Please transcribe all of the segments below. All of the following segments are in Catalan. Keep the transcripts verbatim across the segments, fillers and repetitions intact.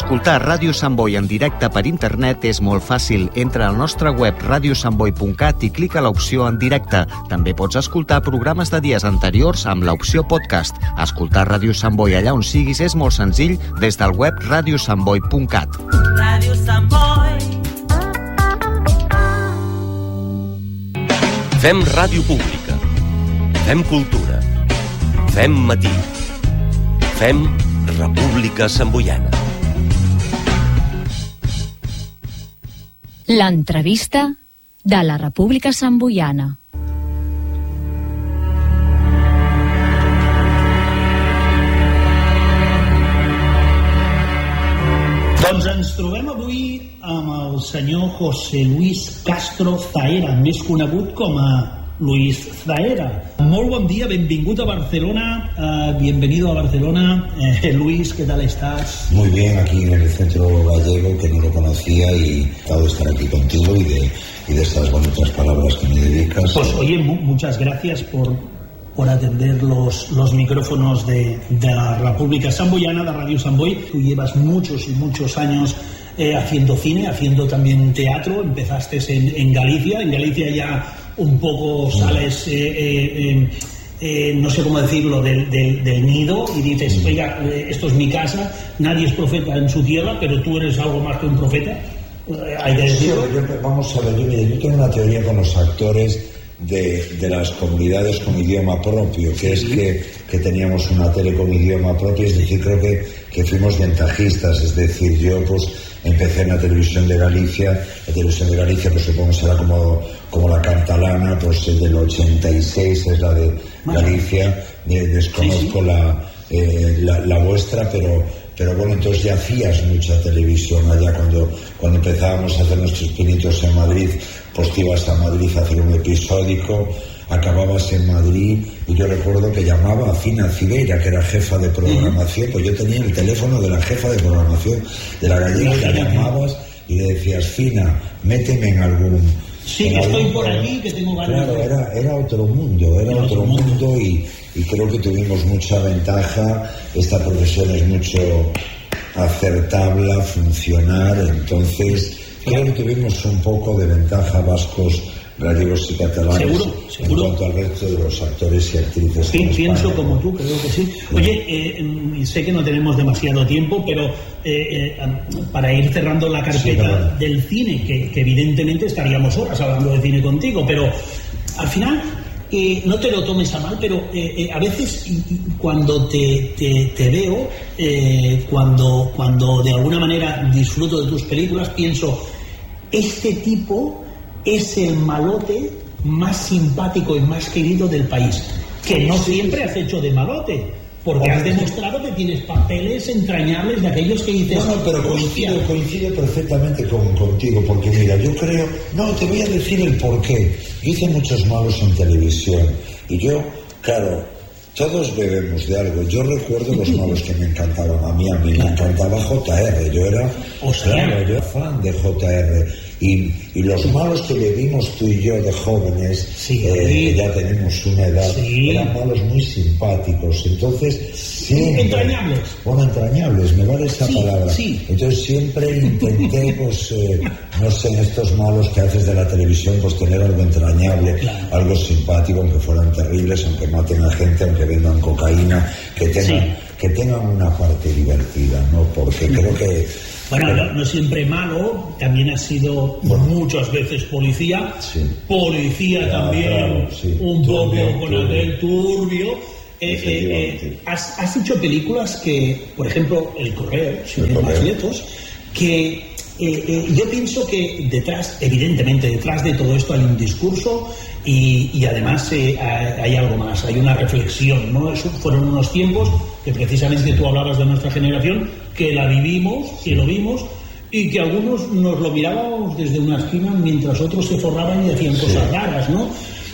Escoltar Ràdio Sant Boi en directe per internet és molt fàcil. Entra al nostre web radio sant boi punt cat i clica l'opció en directe. També pots escoltar programes de dies anteriors amb l'opció podcast. Escoltar Ràdio Sant Boi allà on siguis és molt senzill des del web radio sant boi punt cat. Ràdio Sant Boi. Fem ràdio pública. Fem cultura. Fem matí. Fem República Santboiana. L'entrevista de la República Santboiana. Doncs ens trobem avui amb el senyor José Luis Castro Zahera, més conegut com a Luis Zahera. Molt bon dia, benvingut a Barcelona, uh, bienvenido a Barcelona. Eh, Luis, ¿qué tal estás? Muy bien, aquí en el centro gallego, que no lo conocía, y encantado de estar aquí contigo y de, y de estas bonitas palabras que me dedicas. Pues oye, mu- muchas gracias por, por atender los, los micrófonos de, de la República Santboiana, de Radio Sant Boi. Tú llevas muchos y muchos años eh, haciendo cine, haciendo también teatro. Empezaste en, en Galicia, en Galicia ya un poco sales, eh, eh, eh, eh, no sé cómo decirlo, del, del, del nido y dices, oiga, eh, esto es mi casa, nadie es profeta en su tierra, pero tú eres algo más que un profeta. Eh, hay que decirlo. Sí, yo, vamos a ver, yo, yo tengo una teoría con los actores de, de las comunidades con idioma propio, que es que, que teníamos una tele con idioma propio, es decir, creo que, que fuimos ventajistas, es decir, yo pues empecé en la televisión de Galicia, la televisión de Galicia pues supongo será como, como la catalana, pues del ochenta y seis es la de Galicia, eh, desconozco sí, sí. La, eh, la, la vuestra, pero, pero bueno, entonces ya hacías mucha televisión allá cuando, cuando empezábamos a hacer nuestros pinitos en Madrid, pues te ibas a Madrid a hacer un episódico, acababas en Madrid y yo recuerdo que llamaba a Fina Cibeira, que era jefa de programación, pues yo tenía el teléfono de la jefa de programación de la gallega y la llamabas y le decías, Fina, méteme en algún... Sí, que estoy por aquí, que tengo ganas. Claro, era, era otro mundo, era, era otro, otro mundo, mundo y, y creo que tuvimos mucha ventaja. Esta profesión es mucho acertable, funcionar, entonces creo que tuvimos un poco de ventaja vascos, gallegos y catalanes. Seguro, seguro. En cuanto al resto de los actores y actrices. Sí, pienso como tú, creo que sí. Oye, eh, sé que no tenemos demasiado tiempo, pero eh, eh, para ir cerrando la carpeta sí, del cine, que, que evidentemente estaríamos horas hablando de cine contigo, pero al final, eh, no te lo tomes a mal, pero eh, eh, a veces y, y cuando te, te, te veo, eh, cuando, cuando de alguna manera disfruto de tus películas, pienso, este tipo es el malote más simpático y más querido del país, que no siempre has hecho de malote, porque has demostrado que tienes papeles entrañables de aquellos que dices... No, no, pero coincido, coincido perfectamente con, contigo, porque mira, yo creo... No, te voy a decir el porqué. Yo hice muchos malos en televisión, y yo, claro, todos bebemos de algo. Yo recuerdo los malos que me encantaban a mí, a mí me encantaba J R, yo era... O sea, claro, yo era fan de J R. Y, y los malos que le vimos tú y yo de jóvenes, sí, eh, ya tenemos una edad, sí. Eran malos muy simpáticos, entonces siempre, entrañables, bueno, entrañables, me vale esa sí, palabra, sí. Entonces siempre intenté, pues, eh, no sé, en estos malos que haces de la televisión, pues tener algo entrañable, claro. Algo simpático, aunque fueran terribles, aunque maten a gente, aunque vendan cocaína, que tengan, sí. que tengan una parte divertida, ¿no? Porque creo que bueno, no, no siempre malo, también has sido bueno, muchas veces policía, sí. Policía claro, también, claro, sí. Un turbio, poco con turbio. aquel turbio. Eh, eh, eh, has, has hecho películas que, por ejemplo, El Correo, sin ir más lejos, que eh, eh, yo pienso que detrás, evidentemente, detrás de todo esto hay un discurso y, y además eh, hay algo más, hay una reflexión, ¿no? Eso fueron unos tiempos que precisamente tú hablabas de nuestra generación, que la vivimos, que lo vimos, y que algunos nos lo mirábamos desde una esquina mientras otros se forraban y hacían cosas sí. raras, ¿no?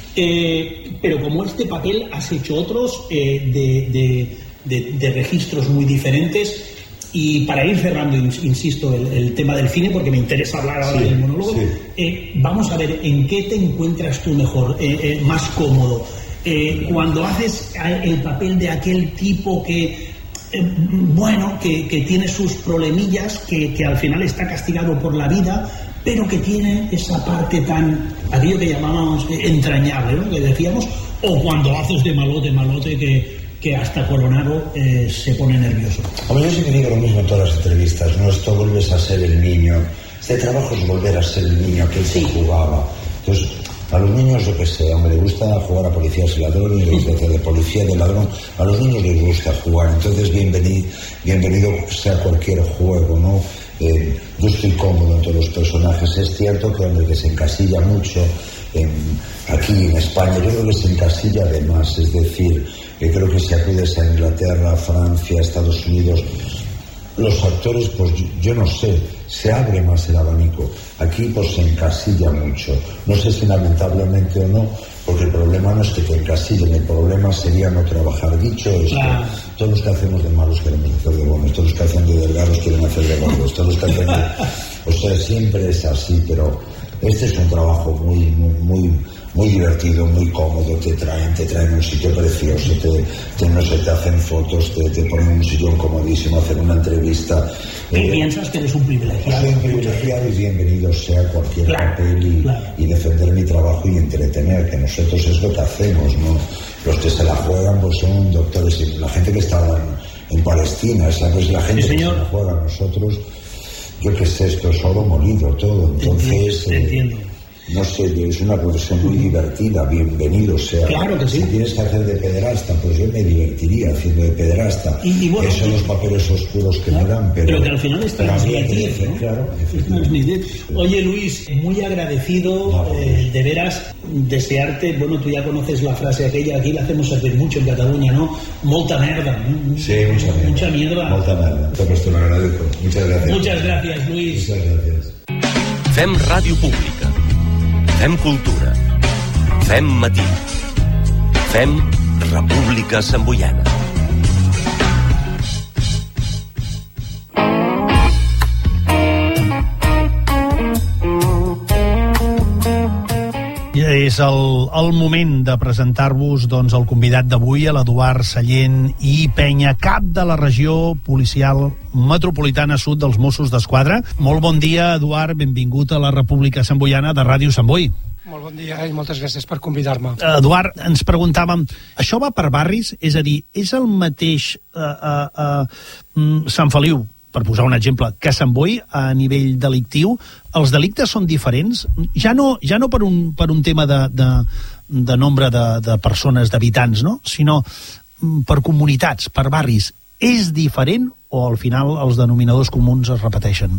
Eh, pero como este papel has hecho otros eh, de, de, de, de registros muy diferentes. Y para ir cerrando, insisto, el, el tema del cine, porque me interesa hablar ahora sí, del monólogo, sí. eh, vamos a ver en qué te encuentras tú mejor, eh, eh, más cómodo. Eh, cuando haces el papel de aquel tipo que eh, bueno, que, que tiene sus problemillas, que, que al final está castigado por la vida, pero que tiene esa parte tan, aquello que llamábamos entrañable, ¿no? Que decíamos, o cuando haces de malote, malote, que, que hasta Coronado eh, se pone nervioso. Hombre, yo siempre digo lo mismo en todas las entrevistas, ¿no? Esto vuelves a ser el niño, este trabajo es volver a ser el niño que sí. se jugaba. Entonces, a los niños, yo que sé, hombre, les gusta jugar a policías y ladrones, les gusta hacer de policía, de ladrón, a los niños les gusta jugar, entonces bienvenido, bienvenido sea cualquier juego, ¿no? Eh, yo estoy cómodo en todos los personajes. Es cierto que, hombre, que se encasilla mucho en, aquí en España, yo creo que se encasilla además, es decir, eh, creo que si acudes a Inglaterra, Francia, Estados Unidos, los actores, pues yo, yo no sé, se abre más el abanico. Aquí pues se encasilla mucho, no sé si lamentablemente o no, porque el problema no es que te encasillen, el problema sería no trabajar. Dicho esto, claro, todos los que hacemos de malos queremos hacer de buenos, todos los que hacen de delgados quieren hacer de gordos, todos los que hacen de... O sea, siempre es así, pero este es un trabajo muy, muy, muy, muy divertido, muy cómodo, te traen, te traen un sitio precioso, te, te, no sé, te hacen fotos, te, te ponen un sillón comodísimo, hacen una entrevista. ¿Y eh, piensas que eres un privilegiado? Soy un privilegiado y bienvenido sea cualquier claro, papel y, claro. y defender mi trabajo y entretener, que nosotros es lo que hacemos, ¿no? Los que se la juegan pues son doctores, y la gente que estaba en, en Palestina, ¿sabes? La gente sí, que se la juega a nosotros, yo qué sé, esto es oro molido todo, entonces... Te entiendo. Eh, no sé, es una profesión muy divertida, bienvenido sea. Claro que sí. Si tienes que hacer de pederasta, pues yo me divertiría haciendo de pederasta. Y, y bueno, esos son los papeles oscuros que claro, me dan, pero... Pero que al final es transmitir, ¿no? Claro, es transmitir. Oye, Luis, muy agradecido, no, eh, de veras, desearte, bueno, tú ya conoces la frase aquella, aquí la hacemos servir mucho en Cataluña, ¿no? Molta merda, ¿no? Sí, mucha mierda. Mucha mierda. Molta merda. Todo esto lo agradezco. Muchas gracias. Muchas gracias, Luis. Muchas gracias. Fem ràdio pública. Fem cultura. Fem matí. Fem República Samboiana. És el, el moment de presentar-vos doncs, el convidat d'avui, l'Eduard Sallent i Penya, cap de la regió policial metropolitana sud dels Mossos d'Esquadra. Molt bon dia, Eduard, benvingut a la República Samboiana de Ràdio Sant Boi. Molt bon dia i moltes gràcies per convidar-me. Eduard, ens preguntàvem, això va per barris? És a dir, és el mateix eh, eh, eh, Sant Feliu, per posar un exemple, que Sant Boi a nivell delictiu? Els delictes són diferents? Ja no, ja no per, un, per un tema de, de, de nombre de, de persones, d'habitants, no? Sinó per comunitats, per barris. És diferent o al final els denominadors comuns es repeteixen?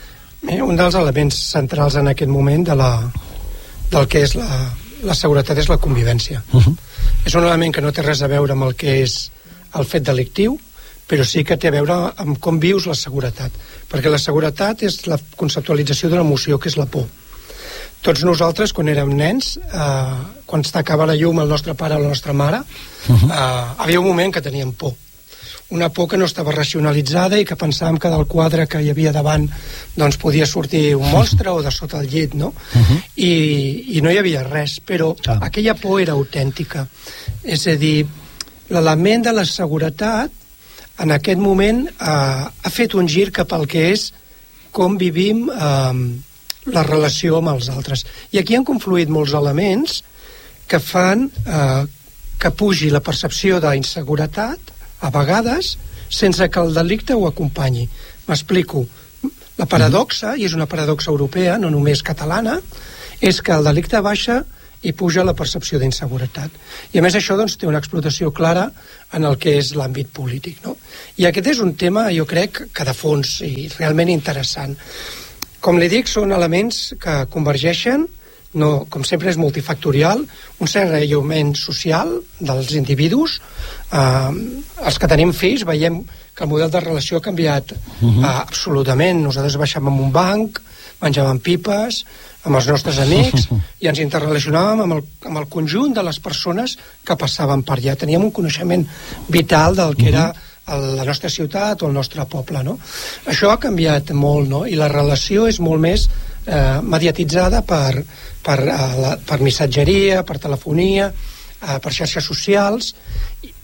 Bé, un dels elements centrals en aquest moment de la, del que és la, la seguretat és la convivència. Uh-huh. És un element que no té res a veure amb el que és el fet delictiu, però sí que té a veure amb com vius la seguretat, perquè la seguretat és la conceptualització d'una emoció que és la por. Tots nosaltres, quan érem nens, eh, quan es tacava la llum el nostre pare o la nostra mare, uh-huh. eh, havia un moment que teníem por. Una por que no estava racionalitzada i que pensàvem que del quadre que hi havia davant doncs podia sortir un monstre o de sota el llit, no? Uh-huh. I, i no hi havia res, però ah. aquella por era autèntica. És a dir, l'element de la seguretat en aquest moment eh, ha fet un gir cap al que és com vivim eh, la relació amb els altres. I aquí han confluït molts elements que fan eh, que pugi la percepció d'inseguretat, a vegades, sense que el delicte ho acompanyi. M'explico. La paradoxa, i és una paradoxa europea, no només catalana, és que el delicte baixa i puja la percepció d'inseguretat. I a més això doncs, té una explotació clara en el que és l'àmbit polític, no? I aquest és un tema, jo crec, que de fons i realment interessant. Com li dic, són elements que convergeixen, no, com sempre és multifactorial, un cert aïllament social dels individus. Eh, els que tenim fills veiem que el model de relació ha canviat uh-huh. eh, absolutament. Nosaltres baixàvem en un banc, menjàvem pipes amb els nostres amics i ens interrelacionàvem amb el, amb el conjunt de les persones que passaven per allà. Teníem un coneixement vital del que era el, la nostra ciutat o el nostre poble, no? Això ha canviat molt, no? I la relació és molt més eh, mediatitzada per, per, eh, la, per missatgeria, per telefonia, eh, per xarxes socials, i,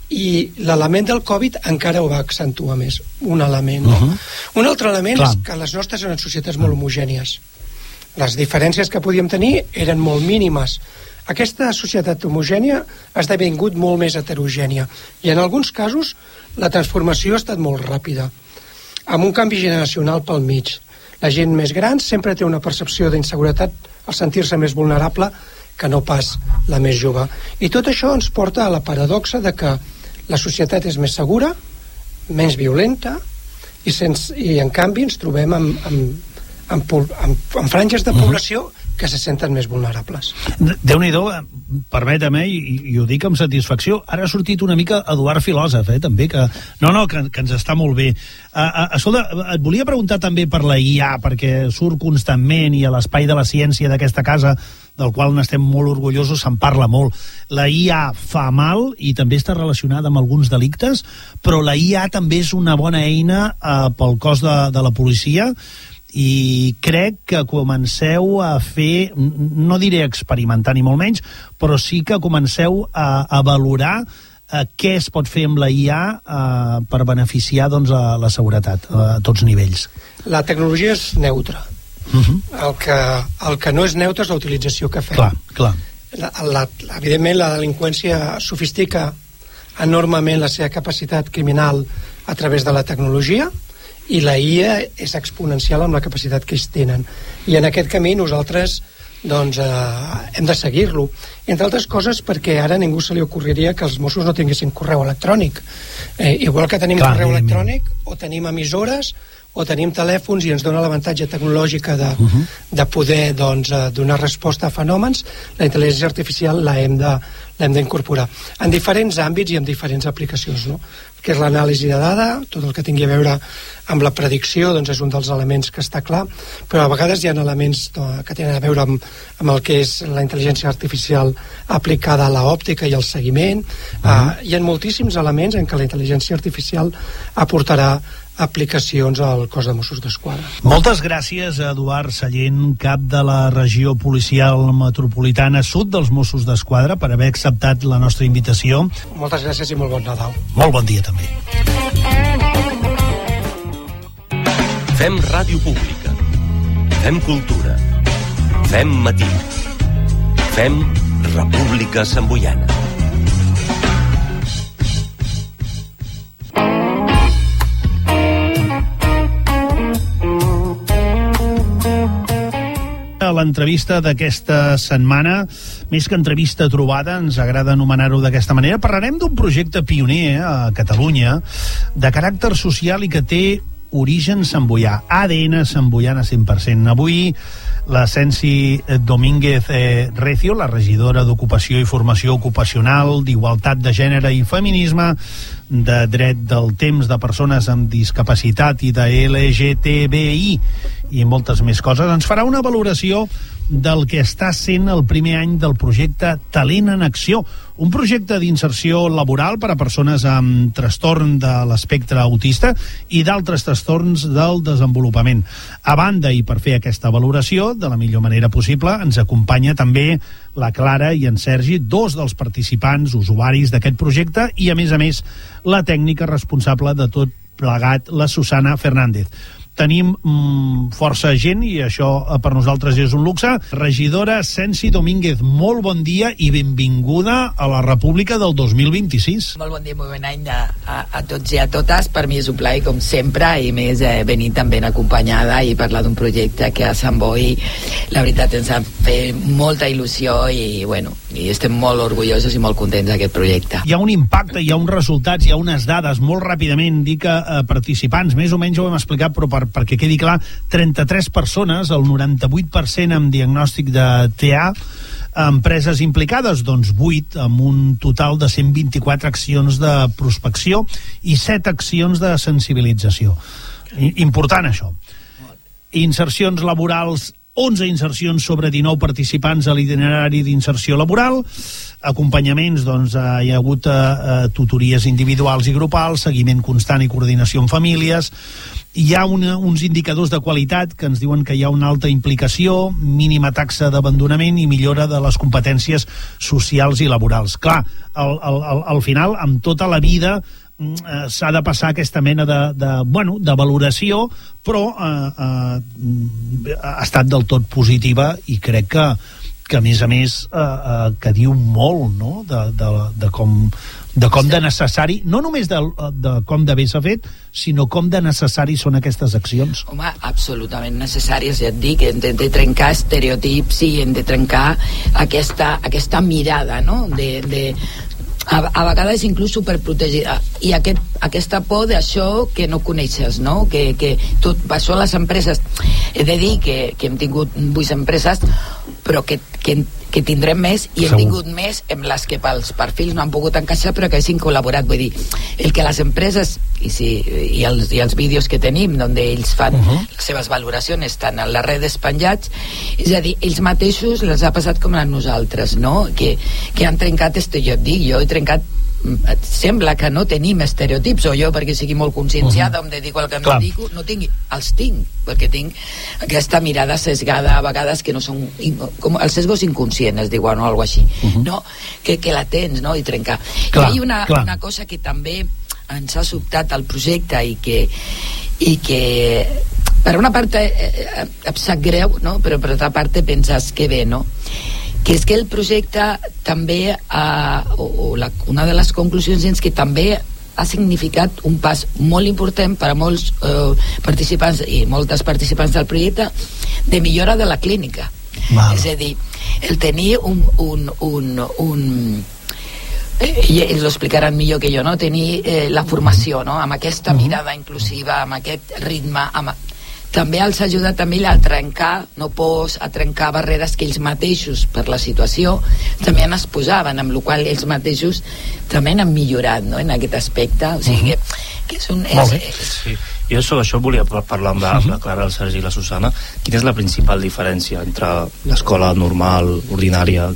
i l'element del Covid encara ho va accentuar més, un element, no? Uh-huh. Un altre element Clar. és que les nostres eren societats molt homogènies. Les diferències que podíem tenir eren molt mínimes. Aquesta societat homogènia ha esdevingut molt més heterogènia i en alguns casos la transformació ha estat molt ràpida, amb un canvi generacional pel mig. La gent més gran sempre té una percepció d'inseguretat al sentir-se més vulnerable que no pas la més jove. I tot això ens porta a la paradoxa de que la societat és més segura, menys violenta, i, sense, i en canvi ens trobem amb, amb, amb, amb, amb franges de població que se senten més vulnerables. Déu-n'hi-do, permetem, eh, i, i ho dic amb satisfacció, ara ha sortit una mica Eduard Filòsof, eh, també, que no, no, que, que ens està molt bé. Uh, uh, escolta, et volia preguntar també per la I A, perquè surt constantment i a l'espai de la ciència d'aquesta casa, del qual n'estem molt orgullosos, se'n parla molt. La I A fa mal i també està relacionada amb alguns delictes, però la I A també és una bona eina uh, pel cos de, de la policia, i crec que comenceu a fer, no diré experimentar ni molt menys, però sí que comenceu a, a valorar a què es pot fer amb la I A a, per beneficiar doncs, a la seguretat a tots nivells. La tecnologia és neutra. Uh-huh. el, que, el que no és neutre és la utilització que fem. Clar, clar. La, la, evidentment la delinqüència sofistica enormement la seva capacitat criminal a través de la tecnologia, i la I A és exponencial amb la capacitat que ells tenen, i en aquest camí nosaltres doncs, eh, hem de seguir-lo, entre altres coses perquè ara a ningú se li ocorreria que els Mossos no tinguessin correu electrònic, eh, igual que tenim Clar, correu electrònic o tenim emissores o tenim telèfons i ens dona l'avantatge tecnològic de, uh-huh. de poder doncs, donar resposta a fenòmens. La intel·ligència artificial la hem de, l'hem d'incorporar en diferents àmbits i en diferents aplicacions, no? Que és l'anàlisi de dada, tot el que tingui a veure amb la predicció, doncs és un dels elements que està clar, però a vegades hi ha elements que tenen a veure amb, amb el que és la intel·ligència artificial aplicada a l'òptica i al seguiment. Uh-huh. uh, hi ha moltíssims elements en què la intel·ligència artificial aportarà aplicacions al cos de Mossos d'Esquadra. Moltes gràcies a Eduard Sallent, cap de la regió policial metropolitana sud dels Mossos d'Esquadra, per haver acceptat la nostra invitació. Moltes gràcies i molt bon Nadal. Molt bon dia també. Fem ràdio pública. Fem cultura. Fem matí. Fem República Samboiana. L'entrevista d'aquesta setmana, més que entrevista trobada, ens agrada anomenar-ho d'aquesta manera, parlarem d'un projecte pioner a Catalunya de caràcter social i que té origen samboià, A D N samboiana cent per cent. Avui la Sensi Domínguez eh, Recio, la regidora d'Ocupació i Formació Ocupacional, d'Igualtat de Gènere i Feminisme, de Dret del Temps de Persones amb Discapacitat i de L G T B I i moltes més coses, ens farà una valoració del que està sent el primer any del projecte Talent en Acció, un projecte d'inserció laboral per a persones amb trastorn de l'espectre autista i d'altres trastorns del desenvolupament. A banda, i per fer aquesta valoració de la millor manera possible, ens acompanya també la Clara i en Sergi, dos dels participants, usuaris d'aquest projecte, i a més a més la tècnica responsable de tot plegat, la Susana Fernández. Tenim mm, força gent i això eh, per nosaltres és un luxe. Regidora Sensi Domínguez, molt bon dia i benvinguda a la República del dos mil vint-i-sis. Molt bon dia, molt bon any a, a, a tots i a totes. Per mi és un plaer, com sempre, i més eh, venir també acompanyada i parlar d'un projecte que a Sant Boi, la veritat, ens ha fet molta il·lusió i, bueno, i estem molt orgullosos i molt contents d'aquest projecte. Hi ha un impacte, hi ha uns resultats, hi ha unes dades, molt ràpidament, dir que eh, participants, més o menys ho hem explicat, però per perquè quedi clar, trenta-tres persones, el noranta-vuit per cent amb diagnòstic de T A, empreses implicades, doncs vuit, amb un total de cent vint-i-quatre accions de prospecció i set accions de sensibilització. Important, això. Insercions laborals, onze insercions sobre dinou participants a l'itinerari d'inserció laboral, acompanyaments, doncs hi ha hagut uh, tutories individuals i grupals, seguiment constant i coordinació amb famílies. Hi ha una, uns indicadors de qualitat que ens diuen que hi ha una alta implicació, mínima taxa d'abandonament i millora de les competències socials i laborals. Clar, al, al, al final, amb tota la vida, eh, s'ha de passar aquesta mena de, de, bueno, de valoració, però eh, eh, ha estat del tot positiva i crec que, que a més a més, eh, eh, que diu molt, no?, de, de, de com... de com de necessari, no només de, de com d'haver s'ha fet, sinó com de necessari són aquestes accions. Home, absolutament necessàries, ja et dic, hem de, de trencar estereotips i hem de trencar aquesta, aquesta mirada, no?, de... de a, a vegades inclús superprotegida, i aquest, aquesta por d'això que no coneixes, no?, que, que tot això les empreses, he de dir que, que hem tingut vuit empreses, però que, que, que tindrem més, i hem tingut més amb les que pels perfils no han pogut encaixar però que hagin col·laborat. Vull dir, el que les empreses i, si, i, els, i els vídeos que tenim on ells fan uh -huh. les seves valoracions estan a les redes penjats, és a dir, ells mateixos les ha passat com a nosaltres, no?, que, que han trencat este, jo et dic, jo he trencat, et sembla que no tenim estereotips, o jo perquè sigui molt conscienciada, uh -huh. em dedico al que em Clar. dedico, no tinc, els tinc, perquè tinc aquesta mirada sesgada a vegades que no són, com els sesgos inconscients es diuen, o alguna així, uh -huh. no? que, que la tens, no?, i trencar. Clar, I hi ha una, una cosa que també ens ha sobtat al projecte i que, i que per una part eh, em sap greu, no?, però per altra part penses que bé, no?, que és que el projecte també ha, o, o la, una de les conclusions és que també ha significat un pas molt important per a molts eh, participants i moltes participants del projecte de millora de la clínica. Val. És a dir, el tenir un, un, un, un eh, i ells ho explicaran millor que jo, no?, tenir eh, la formació, no?, amb aquesta mirada inclusiva, amb aquest ritme, amb també els ajuda també a trencar, no pors, a trencar barreres que ells mateixos, per la situació, també es posaven, amb la qual ells mateixos també han millorat, no?, en aquest aspecte. O sigui, que, que és un... És, és... Sí. Jo sobre això volia parlar amb la, amb la Clara, el Sergi i la Susana. Quina és la principal diferència entre l'escola normal, ordinària,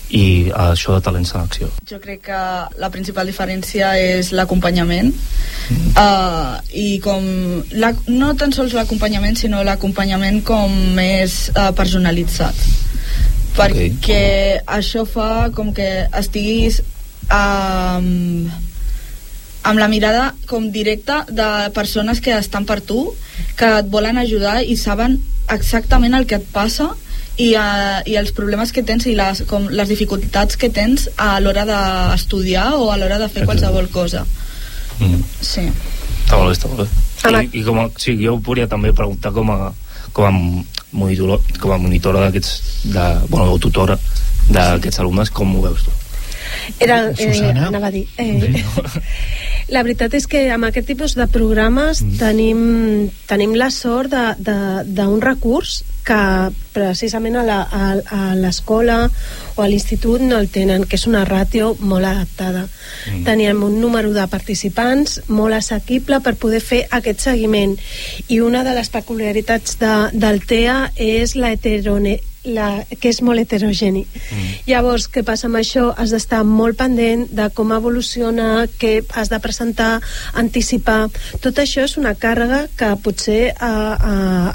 i això de Talents en Acció? Jo crec que la principal diferència és l'acompanyament, mm. uh, i com la, no tan sols l'acompanyament, sinó l'acompanyament com més uh, personalitzat, perquè okay. això fa com que estiguis um, amb la mirada com directa de persones que estan per tu, que et volen ajudar i saben exactament el que et passa i, uh, i els problemes que tens i les, com les dificultats que tens a l'hora d'estudiar o a l'hora de fer qualsevol cosa. Mm. Sí. Està molt bé, està molt bé. I, i com a, sí, jo volia també preguntar com a, com a monitor, com a monitora d'aquests, de, bueno, o tutora d'aquests alumnes, com ho veus tu? Era, eh, anava a dir eh, la veritat és que amb aquest tipus de programes mm. tenim, tenim la sort d'un recurs que precisament a, la, a, a l'escola o a l'institut no el tenen, que és una ràtio molt adaptada. Mm. Teníem un número de participants molt assequible per poder fer aquest seguiment, i una de les peculiaritats de, del T E A és la heterone La, que és molt heterogeni. Mm. Llavors, què passa amb això? Has d'estar molt pendent de com evoluciona, què has de presentar, anticipar. Tot això és una càrrega que potser a, a,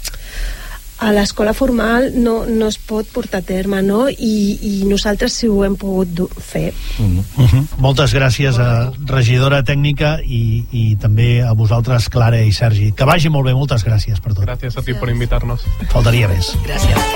a l'escola formal no, no es pot portar a terme, no? I, i nosaltres sí ho hem pogut fer. Mm. Mm-hmm. Moltes gràcies a regidora tècnica i, i també a vosaltres, Clara i Sergi. Que vagi molt bé, moltes gràcies per tot. Gràcies a ti per invitar-nos. Faltaria més. Gràcies.